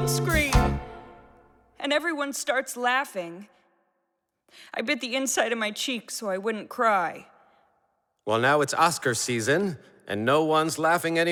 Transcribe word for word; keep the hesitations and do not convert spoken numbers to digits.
phone screen. And everyone starts laughing. I bit the inside of my cheek so I wouldn't cry. Well, now it's Oscar season, and no one's laughing anymore.